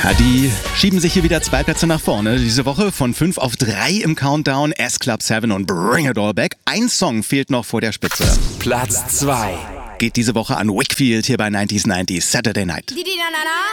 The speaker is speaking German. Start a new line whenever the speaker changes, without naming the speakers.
Ja, die schieben sich hier wieder 2 Plätze nach vorne. Diese Woche von 5 auf 3 im Countdown. S-Club 7 und Bring It All Back. Ein Song fehlt noch vor der Spitze.
Platz 2.
Geht diese Woche an Wakefield hier bei 90s Saturday Night.